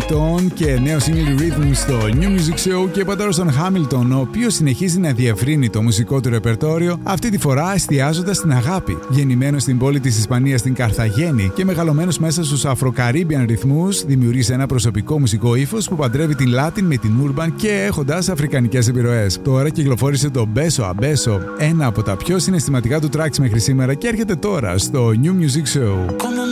Clapton και νέο single Rhythm στο New Music Show και πατέρα στον Hamilton, ο οποίος συνεχίζει να διευρύνει το μουσικό του ρεπερτόριο, αυτή τη φορά εστιάζοντας στην αγάπη. Γεννημένος στην πόλη της Ισπανίας, στην Καρθαγένη, και μεγαλωμένος μέσα στους Afro-Caribbean ρυθμούς, δημιουργεί ένα προσωπικό μουσικό ύφος που παντρεύει την Latin με την Urban και έχοντας αφρικανικές επιρροές. Τώρα κυκλοφόρησε το Beso a Beso, ένα από τα πιο συναισθηματικά του tracks μέχρι σήμερα, και έρχεται τώρα στο New Music Show.